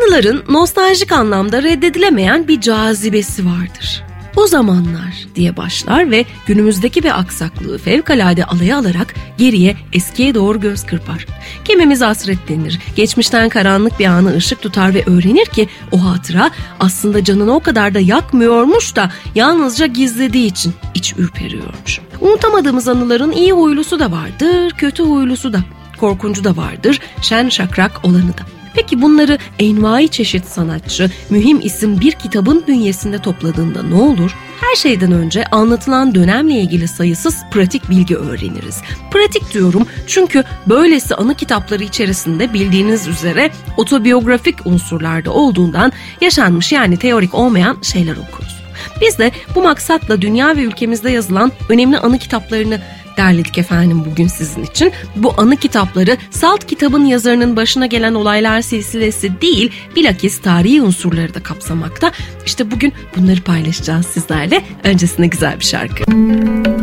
Anıların nostaljik anlamda reddedilemeyen bir cazibesi vardır. O zamanlar diye başlar ve günümüzdeki bir aksaklığı fevkalade alaya alarak geriye, eskiye doğru göz kırpar. Kimimiz hasretlenir, geçmişten karanlık bir anı ışık tutar ve öğrenir ki o hatıra aslında canını o kadar da yakmıyormuş da yalnızca gizlediği için iç ürperiyormuş. Unutamadığımız anıların iyi huylusu da vardır, kötü huylusu da, korkuncu da vardır, şen şakrak olanı da. Peki bunları envai çeşit sanatçı, mühim isim bir kitabın bünyesinde topladığında ne olur? Her şeyden önce anlatılan dönemle ilgili sayısız pratik bilgi öğreniriz. Pratik diyorum çünkü böylesi anı kitapları içerisinde bildiğiniz üzere otobiyografik unsurlarda olduğundan yaşanmış yani teorik olmayan şeyler okuruz. Biz de bu maksatla dünya ve ülkemizde yazılan önemli anı kitaplarını derledik efendim bugün sizin için. Bu anı kitapları salt kitabın yazarının başına gelen olaylar silsilesi değil, bilakis tarihi unsurları da kapsamakta. İşte bugün bunları paylaşacağız sizlerle. Öncesinde güzel bir şarkı.